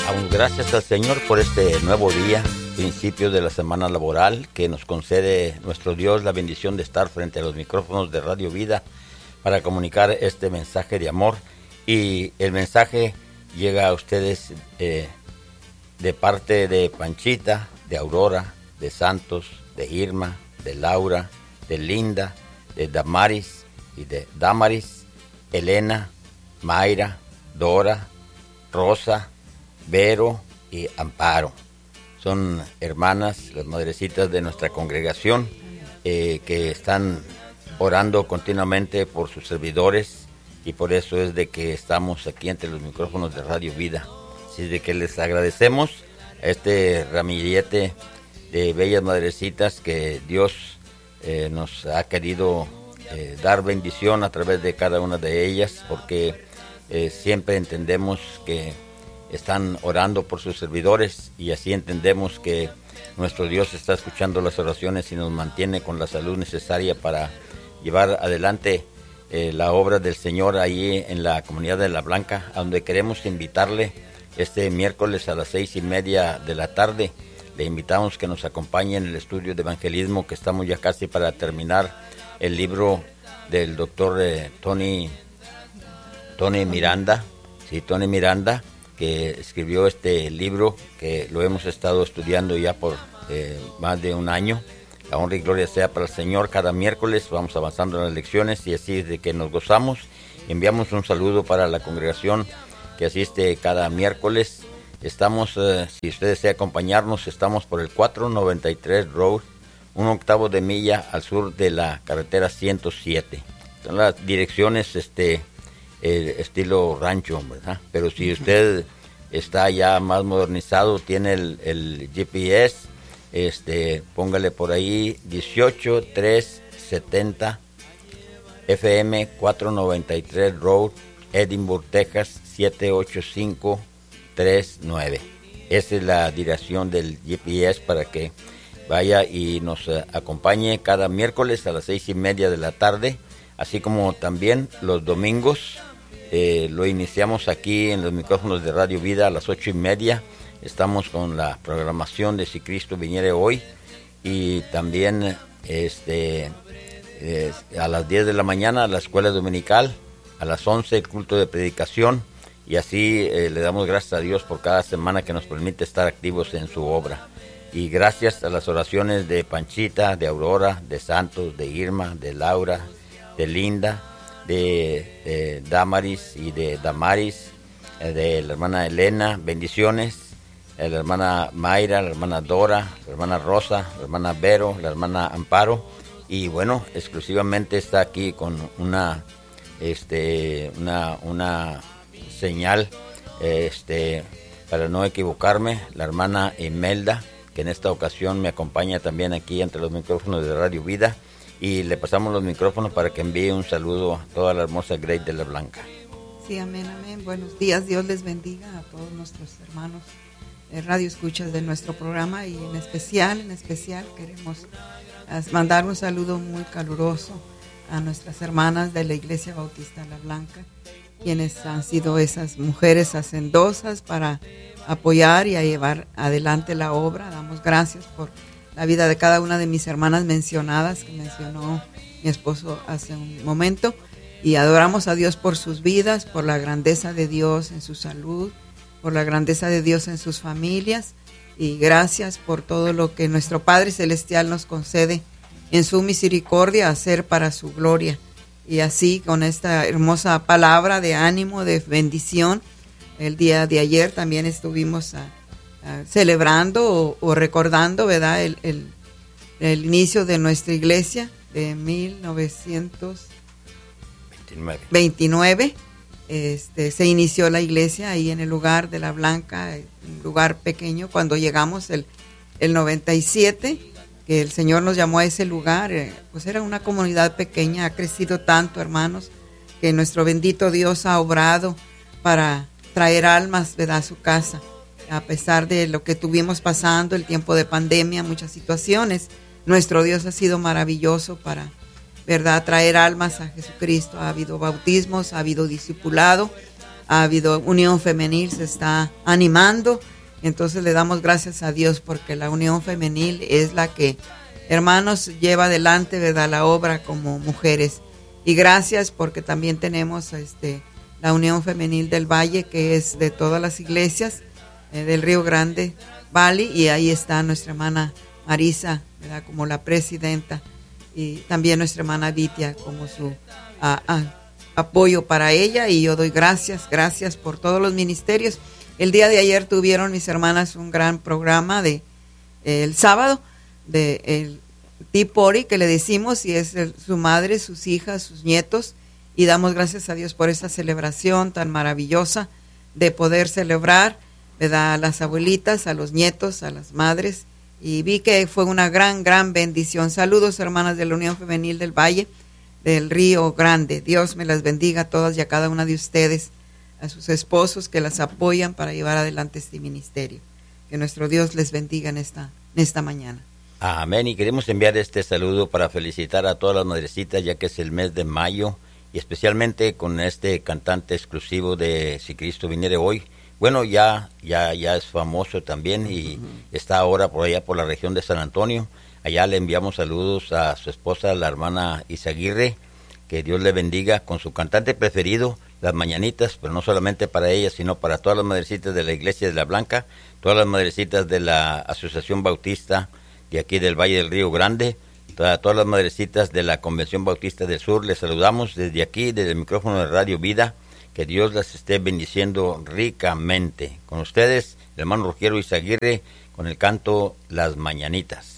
Damos gracias al Señor por este nuevo día, principio de la semana laboral, que nos concede nuestro Dios la bendición de estar frente a los micrófonos de Radio Vida para comunicar este mensaje de amor. Y el mensaje llega a ustedes de parte de Panchita, de Aurora, de Santos, de Irma, de Laura, de Linda, de Damaris y de Damaris, Elena, Mayra, Dora, Rosa, Vero y Amparo. Son hermanas, las madrecitas de nuestra congregación, que están orando continuamente por sus servidores, y por eso es de que estamos aquí entre los micrófonos de Radio Vida. Así es de que les agradecemos a este ramillete de bellas madrecitas que Dios nos ha querido dar bendición a través de cada una de ellas, porque siempre entendemos que están orando por sus servidores, y así entendemos que nuestro Dios está escuchando las oraciones y nos mantiene con la salud necesaria para llevar adelante la obra del Señor ahí en la comunidad de La Blanca, a donde queremos invitarle este miércoles a las 6:30 de la tarde. Le invitamos que nos acompañe en el estudio de evangelismo, que estamos ya casi para terminar el libro del doctor Tony Miranda, que escribió este libro, que lo hemos estado estudiando ya por más de un año. La honra y gloria sea para el Señor. Cada miércoles vamos avanzando en las lecciones, y así es de que nos gozamos. Enviamos un saludo para la congregación que asiste cada miércoles. Estamos, si usted desea acompañarnos, estamos por el 493 Road, 1/8 de milla al sur de la carretera 107. Son las direcciones estilo rancho, ¿verdad? Pero si usted está ya más modernizado, tiene el GPS, póngale por ahí 18370 FM 493 Road, Edinburgh, Texas 78539. Esa es la dirección del GPS para que vaya y nos acompañe cada miércoles a las 6:30 de la tarde, así como también los domingos. Lo iniciamos aquí en los micrófonos de Radio Vida a las 8:30. Estamos con la programación de Si Cristo Viniere Hoy, y también a las 10 de la mañana la escuela dominical, a las 11 el culto de predicación, y así le damos gracias a Dios por cada semana que nos permite estar activos en su obra. Y gracias a las oraciones de Panchita, de Aurora, de Santos, de Irma, de Laura, de Linda, de Damaris y de Damaris, de la hermana Elena, bendiciones, la hermana Mayra, la hermana Dora, la hermana Rosa, la hermana Vero, la hermana Amparo. Y bueno, exclusivamente está aquí con una señal, para no equivocarme, la hermana Imelda, que en esta ocasión me acompaña también aquí entre los micrófonos de Radio Vida. Y le pasamos los micrófonos para que envíe un saludo a toda la hermosa Grey de La Blanca. Sí, amén, amén. Buenos días, Dios les bendiga a todos nuestros hermanos radio escuchas de nuestro programa, y en especial queremos mandar un saludo muy caluroso a nuestras hermanas de la Iglesia Bautista La Blanca, quienes han sido esas mujeres hacendosas para apoyar y a llevar adelante la obra. Damos gracias por la vida de cada una de mis hermanas mencionadas, que mencionó mi esposo hace un momento, y adoramos a Dios por sus vidas, por la grandeza de Dios en su salud, por la grandeza de Dios en sus familias, y gracias por todo lo que nuestro Padre Celestial nos concede en su misericordia hacer para su gloria. Y así, con esta hermosa palabra de ánimo, de bendición, el día de ayer también estuvimos celebrando o recordando, ¿verdad?, el inicio de nuestra iglesia de 1929. Se inició la iglesia ahí en el lugar de La Blanca, un lugar pequeño. Cuando llegamos el 97, que el Señor nos llamó a ese lugar, pues era una comunidad pequeña. Ha crecido tanto, hermanos, que nuestro bendito Dios ha obrado para traer almas, ¿verdad?, a su casa. A pesar de lo que tuvimos pasando, el tiempo de pandemia, muchas situaciones, nuestro Dios ha sido maravilloso para, ¿verdad?, traer almas a Jesucristo. Ha habido bautismos, ha habido discipulado, ha habido unión femenil, se está animando. Entonces le damos gracias a Dios porque la unión femenil es la que, hermanos, lleva adelante, ¿verdad?, la obra como mujeres. Y gracias porque también tenemos la unión femenil del Valle, que es de todas las iglesias del Río Grande Valley, y ahí está nuestra hermana Marisa, ¿verdad?, como la presidenta, y también nuestra hermana Vitia como su apoyo para ella. Y yo doy gracias por todos los ministerios. El día de ayer tuvieron mis hermanas un gran programa el sábado de el Tea Party, que le decimos, y es su madre, sus hijas, sus nietos, y damos gracias a Dios por esta celebración tan maravillosa de poder celebrar, ¿verdad?, a las abuelitas, a los nietos, a las madres, y vi que fue una gran bendición. Saludos, hermanas de la Unión Femenil del Valle del Río Grande. Dios me las bendiga a todas y a cada una de ustedes, a sus esposos que las apoyan para llevar adelante este ministerio. Que nuestro Dios les bendiga en esta mañana. Amén. Y queremos enviar este saludo para felicitar a todas las madrecitas, ya que es el mes de mayo, y especialmente con este cantante exclusivo de Si Cristo Viniere Hoy. Bueno, ya es famoso también y está ahora por allá por la región de San Antonio. Allá le enviamos saludos a su esposa, la hermana Izaguirre, que Dios le bendiga con su cantante preferido, Las Mañanitas, pero no solamente para ella, sino para todas las madrecitas de la Iglesia de la Blanca, todas las madrecitas de la Asociación Bautista de aquí del Valle del Río Grande, todas las madrecitas de la Convención Bautista del Sur. Les saludamos desde aquí, desde el micrófono de Radio Vida. Que Dios las esté bendiciendo ricamente. Con ustedes, el hermano Rogelio Izaguirre, con el canto Las Mañanitas.